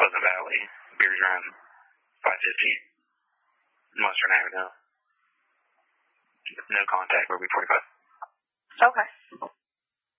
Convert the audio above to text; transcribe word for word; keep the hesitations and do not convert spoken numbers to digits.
Pleasant Valley. Beers around five fifty. Western Avenue. No contact will be forty-five. Okay.